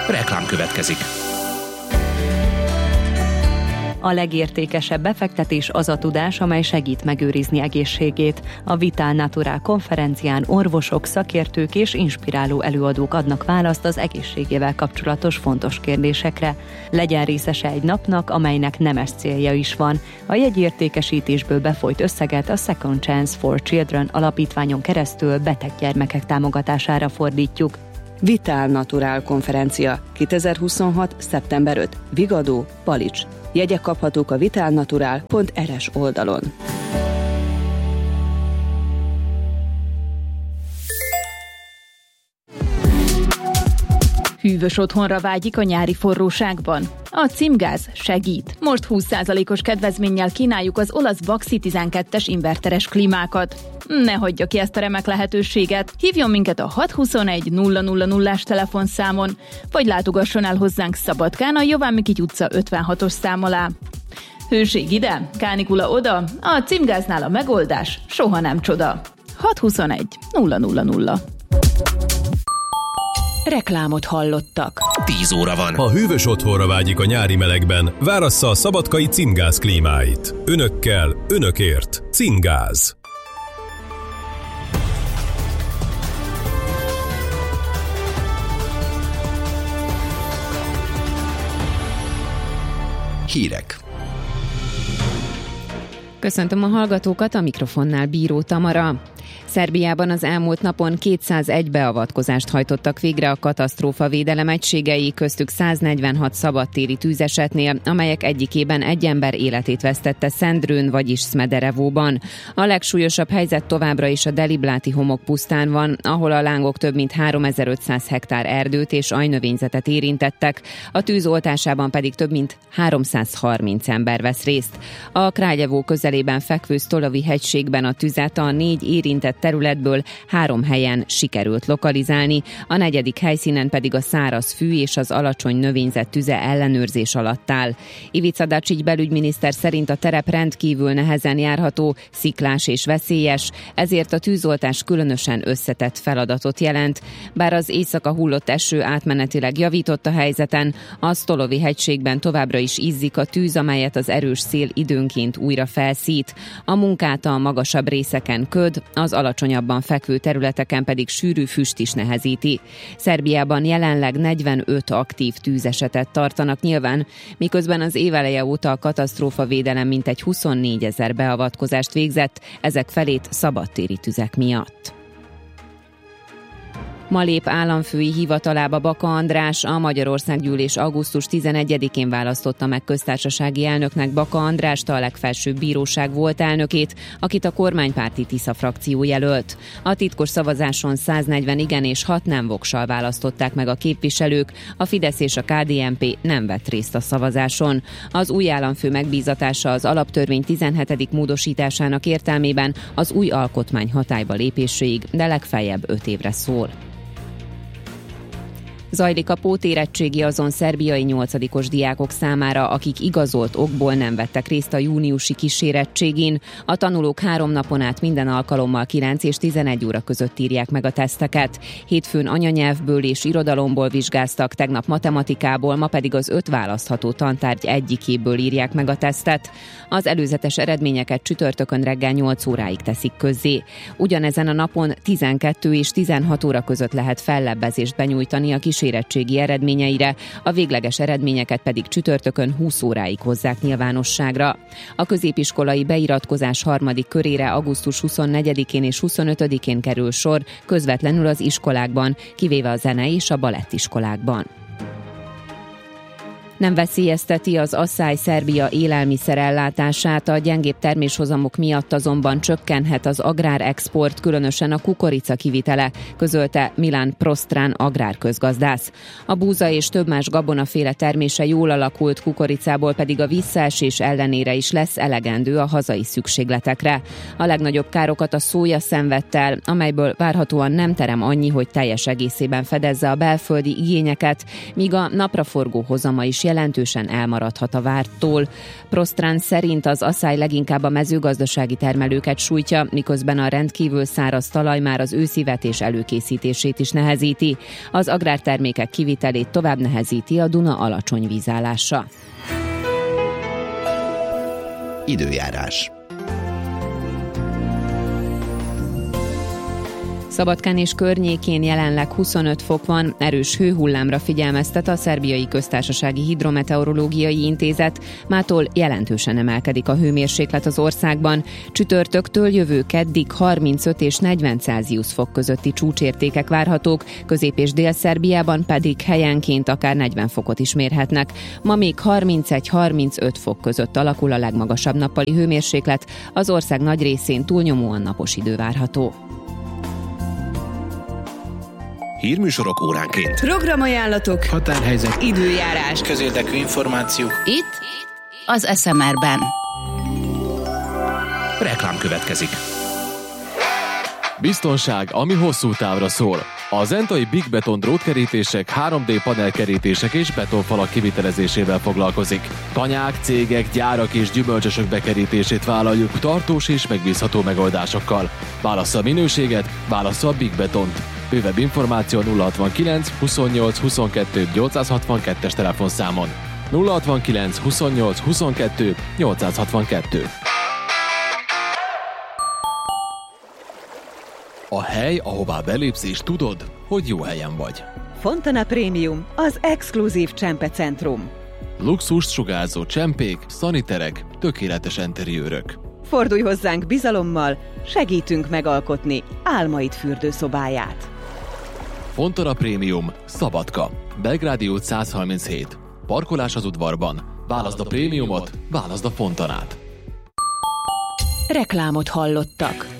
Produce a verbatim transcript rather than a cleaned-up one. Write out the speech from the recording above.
Reklám következik. A legértékesebb befektetés az a tudás, amely segít megőrizni egészségét. A Vital Natural konferencián orvosok, szakértők és inspiráló előadók adnak választ az egészségével kapcsolatos fontos kérdésekre. Legyen részese egy napnak, amelynek nemes célja is van. A jegyértékesítésből befolyt összeget a Second Chance for Children alapítványon keresztül beteg gyermekek támogatására fordítjuk. Vital Natural konferencia kétezer-huszonhat. szeptember ötödike. Vigadó, Palics. Jegyek kaphatók a vitalnatural pont er es oldalon. Hűvös otthonra vágyik a nyári forróságban? A Cimgáz segít. Most húsz százalékos kedvezménnyel kínáljuk az olasz Baxi tizenkettes inverteres klímákat. Ne hagyja ki ezt a remek lehetőséget. Hívjon minket a hat huszonegy nulla nulla nullás telefonszámon, vagy látogasson el hozzánk Szabadkán a Jován Mikity utca ötvenhatos szám alá. Hőség ide, kánikula oda, a Cimgáznál a megoldás soha nem csoda. hat huszonegy nulla nulla nulla. Reklámot hallottak. tíz óra van. Ha hűvös otthonra vágyik a nyári melegben, várassza a szabadkai Cimgáz klímáit. Önökkel, önökért. Cimgáz. Hírek. Köszöntöm a hallgatókat, a mikrofonnál Bíró Tamara. Szerbiában az elmúlt napon kétszázegy beavatkozást hajtottak végre a katasztrófavédelem egységei, köztük száznegyvenhat szabadtéri tűzesetnél, amelyek egyikében egy ember életét vesztette Szendrőn, vagyis Smederevóban. A legsúlyosabb helyzet továbbra is a Delibláti homokpusztán van, ahol a lángok több mint háromezer-ötszáz hektár erdőt és ajnövényzetet érintettek, a tűz oltásában pedig több mint háromszázharminc ember vesz részt. A Králjevó közelében fekvő Stolovi hegységben a tüzet a négy érintett területből három helyen sikerült lokalizálni, a negyedik helyszínen pedig a száraz fű és az alacsony növényzet tüze ellenőrzés alatt áll. Ivica Dačić belügyminiszter szerint a terep rendkívül nehezen járható, sziklás és veszélyes, ezért a tűzoltás különösen összetett feladatot jelent. Bár az éjszaka hullott eső átmenetileg javított a helyzeten, a Stolovi hegységben továbbra is izzik a tűz, amelyet az erős szél időnként újra felszít. A munkát a magasabb részeken köd, az alacsonyabban fekvő területeken pedig sűrű füst is nehezíti. Szerbiában jelenleg negyvenöt aktív tűzesetet tartanak nyilván, miközben az éveleje óta a katasztrófavédelem mintegy huszonnégyezer beavatkozást végzett, ezek felét szabadtéri tüzek miatt. Ma lép államfői hivatalába Baka András, a Magyarországgyűlés augusztus tizenegyedikén választotta meg köztársasági elnöknek Baka Andrást, a legfelsőbb bíróság volt elnökét, akit a kormánypárti Tisza frakció jelölt. A titkos szavazáson száznegyven igen és hat nem voksal választották meg a képviselők, a Fidesz és a ká dé en pé nem vett részt a szavazáson. Az új államfő megbízatása az alaptörvény tizenhetedik módosításának értelmében az új alkotmány hatályba lépéséig, de legfeljebb öt évre szól. Zajlik a pótérettségi azon szerbiai nyolcadikos diákok számára, akik igazolt okból nem vettek részt a júniusi kísérettségén. A tanulók három napon át minden alkalommal kilenc és tizenegy óra között írják meg a teszteket. Hétfőn anyanyelvből és irodalomból vizsgáztak, tegnap matematikából, ma pedig az öt választható tantárgy egyikéből írják meg a tesztet. Az előzetes eredményeket csütörtökön reggel nyolc óráig teszik közzé. Ugyanezen a napon tizenkettő és tizenhat óra között lehet fellebbezést benyújtani a kísérettségi eredményeire, a végleges eredményeket pedig csütörtökön húsz óráig hozzák nyilvánosságra. A középiskolai beiratkozás harmadik körére augusztus huszonnegyedikén és huszonötödikén kerül sor, közvetlenül az iskolákban, kivéve a zene és a balettiskolákban. Nem veszélyezteti az Asszály Szerbia élelmiszerellátását, a gyengébb terméshozamok miatt azonban csökkenhet az agrárexport, különösen a kukorica kivitele, közölte Milan Prostrán agrárközgazdász. A búza és több más gabonaféle termése jól alakult, kukoricából pedig a visszaesés ellenére is lesz elegendő a hazai szükségletekre. A legnagyobb károkat a szója szenvedte el, amelyből várhatóan nem terem annyi, hogy teljes egészében fedezze a belföldi igényeket, míg a napraforgó hozama is jelentősen elmaradhat a vártól. Prostrán szerint az asszály leginkább a mezőgazdasági termelőket sújtja, miközben a rendkívül száraz talaj már az őszi vetés előkészítését is nehezíti. Az agrártermékek kivitelét tovább nehezíti a Duna alacsony vízállása. Időjárás. Szabadkán és környékén jelenleg huszonöt fok van, erős hőhullámra figyelmeztet a Szerbiai Köztársasági Hidrometeorológiai Intézet, mától jelentősen emelkedik a hőmérséklet az országban. Csütörtöktől jövő keddig harmincöt és negyven Celsius fok közötti csúcsértékek várhatók, Közép- és Dél-Szerbiában pedig helyenként akár negyven fokot is mérhetnek. Ma még harmincegy-harmincöt fok között alakul a legmagasabb nappali hőmérséklet, az ország nagy részén túlnyomóan napos idő várható. Hírműsorok óránként. Programajánlatok, Határhelyzet. időjárás, közérdekű információk. Itt az es em er-ben. Reklám következik. Biztonság, ami hosszú távra szól. A zentai Big Beton drótkerítések, három dé panelkerítések és betonfalak kivitelezésével foglalkozik. Tanyák, cégek, gyárak és gyümölcsösök bekerítését vállaljuk tartós és megbízható megoldásokkal. Válassza a minőséget, válassza a Big Betont. Bővebb információ nulla hatvankilenc huszonnyolc huszonkettő nyolcszázhatvankettes telefonszámon. nulla hatvankilenc huszonnyolc huszonkettő nyolcszázhatvankettő. A hely, ahová belépsz és tudod, hogy jó helyen vagy. Fontana Premium, az exkluzív csempecentrum. Luxust sugárzó csempék, szaniterek, tökéletes enteriőrök. Fordulj hozzánk bizalommal, segítünk megalkotni álmaid fürdőszobáját. Fontana Premium, Szabadka, Belgrádi út száz harminchét. Parkolás az udvarban. Válaszd a prémiumot, válaszd a Fontanát. reklámot hallottak.